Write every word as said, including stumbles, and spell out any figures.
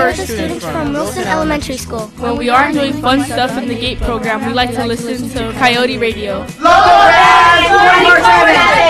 are the students from Wilson Elementary School. When we aren't doing fun stuff in the GATE program, we like to listen to Coyote Radio. Local Fans twenty-four seven!